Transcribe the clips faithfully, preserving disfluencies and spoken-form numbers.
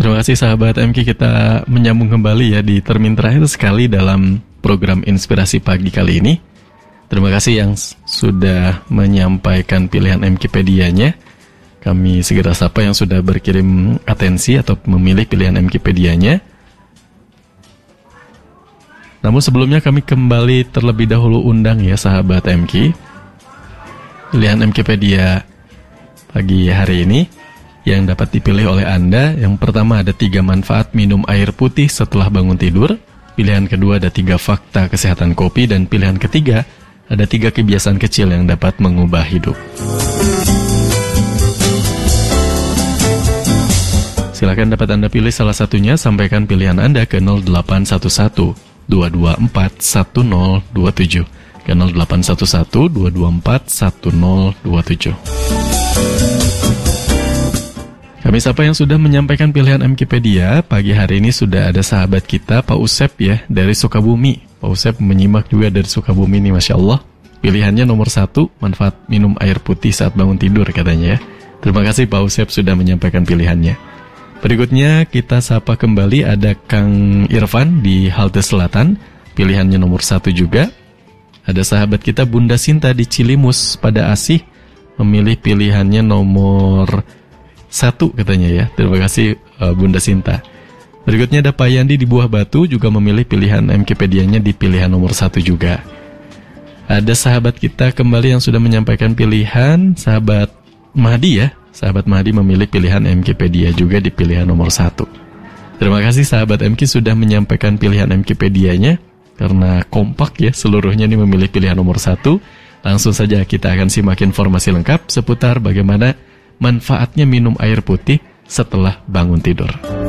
Terima kasih sahabat M K, kita menyambung kembali ya di termin terakhir sekali dalam program Inspirasi Pagi kali ini. Terima kasih yang sudah menyampaikan pilihan M K Pedia-nya. Kami segera sapa yang sudah berkirim atensi atau memilih pilihan M K Pedia-nya. Namun sebelumnya kami kembali terlebih dahulu undang ya sahabat M K. Pilihan M K Pedia pagi hari ini yang dapat dipilih oleh Anda. Yang pertama ada tiga manfaat minum air putih setelah bangun tidur. Pilihan kedua ada tiga fakta kesehatan kopi. Dan pilihan ketiga ada tiga kebiasaan kecil yang dapat mengubah hidup. Silakan dapat Anda pilih salah satunya. Sampaikan pilihan Anda ke nol delapan satu satu dua dua empat satu nol dua tujuh, ke nol delapan satu satu dua dua empat satu nol dua tujuh. Kami sapa yang sudah menyampaikan pilihan M K Pedia. Pagi hari ini sudah ada sahabat kita, Pak Usep ya, dari Sukabumi. Pak Usep menyimak juga dari Sukabumi nih, Masya Allah. Pilihannya nomor satu, manfaat minum air putih saat bangun tidur katanya ya. Terima kasih Pak Usep sudah menyampaikan pilihannya. Berikutnya kita sapa kembali ada Kang Irfan di Halte Selatan. Pilihannya nomor satu juga. Ada sahabat kita Bunda Sinta di Cilimus pada Asih. Memilih pilihannya nomor satu katanya ya. Terima kasih uh, Bunda Sinta. Berikutnya ada Pak Yandi di Buah Batu juga memilih pilihan M K Pedia-nya di pilihan nomor satu juga. Ada sahabat kita kembali yang sudah menyampaikan pilihan, sahabat Mahdi ya. Sahabat Mahdi memilih pilihan M K Pedia juga di pilihan nomor satu. Terima kasih sahabat M K sudah menyampaikan pilihan M K Pedia-nya. Karena kompak ya seluruhnya ini memilih pilihan nomor satu. Langsung saja kita akan simak informasi lengkap seputar bagaimana manfaatnya minum air putih setelah bangun tidur.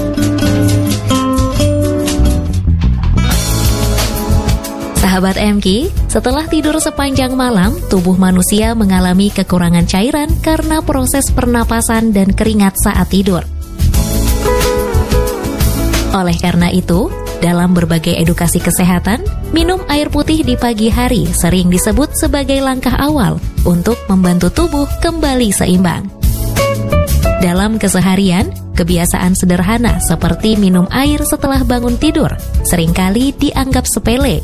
Sahabat M K, setelah tidur sepanjang malam, tubuh manusia mengalami kekurangan cairan karena proses pernapasan dan keringat saat tidur. Oleh karena itu, dalam berbagai edukasi kesehatan, minum air putih di pagi hari sering disebut sebagai langkah awal untuk membantu tubuh kembali seimbang. Dalam keseharian, kebiasaan sederhana seperti minum air setelah bangun tidur seringkali dianggap sepele.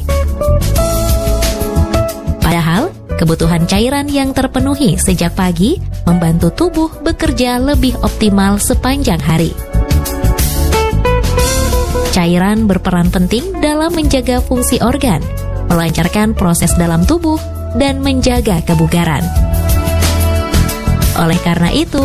Padahal, kebutuhan cairan yang terpenuhi sejak pagi membantu tubuh bekerja lebih optimal sepanjang hari. Cairan berperan penting dalam menjaga fungsi organ, melancarkan proses dalam tubuh, dan menjaga kebugaran. Oleh karena itu,